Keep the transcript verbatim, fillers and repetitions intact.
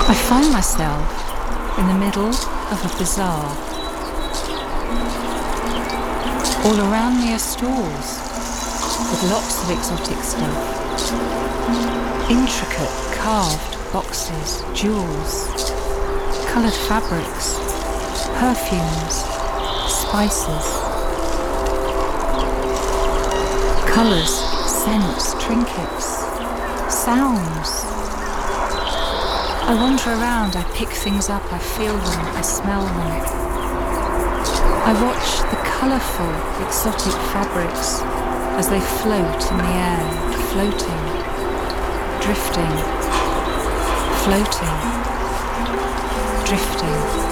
I find myself in the middle of a bazaar. All around me are stalls with lots of exotic stuff. Intricate carved boxes, jewels, coloured fabrics, perfumes, spices, colours, scents, trinkets, sounds. I wander around, I pick things up, I feel them, I smell them. I watch the colourful, exotic fabrics as they float in the air, floating, drifting, floating, drifting.